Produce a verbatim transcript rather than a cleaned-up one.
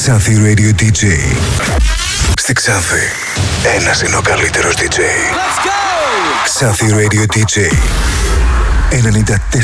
Xanthi Radio ντι τζέι. Στη Ξάνθη, ένας είναι ο καλύτερος ντι τζέι. Let's go! Xanthi Radio ντι τζέι ενενήντα τέσσερα